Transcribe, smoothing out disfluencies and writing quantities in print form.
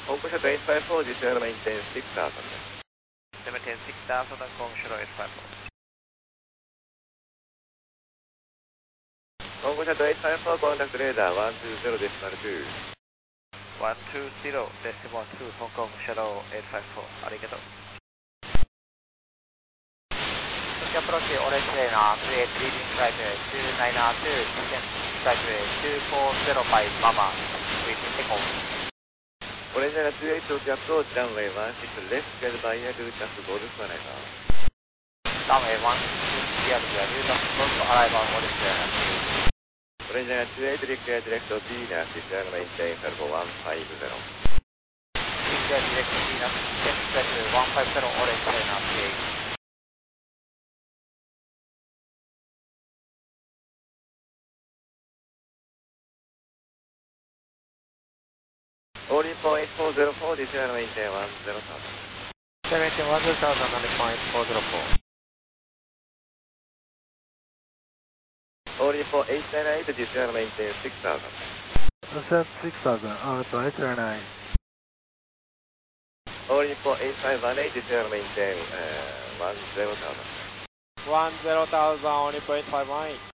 Conquest 854, descend maintain 6000. Maintain 6000 and Conquest 854. Conquest 854, contact radar 120.2. 120.2 Hong Kong Shadow 854 ありがとう。Approach Orange Liner 38 leading flight 292 descent flight 2405 Mama with Echo. Orange Liner 28 to approach runway 16 left cleared by air to just Golden Arrival. Runway 16 cleared by air to Golden Arrival Orange Liner 28. Orange Liner 28 declared direct to Venus, descend maintain Turbo 150. Declared direct to Venus, descend flight 150 Orange Liner 28. All info 8404, descend maintain 10,000. Maintain 10,000 and point 404. All info 898, descend maintain 6,000. Descend 6,000, Alpha 899. All info 8518, descend maintain 10,000. 10,000, all info 8518.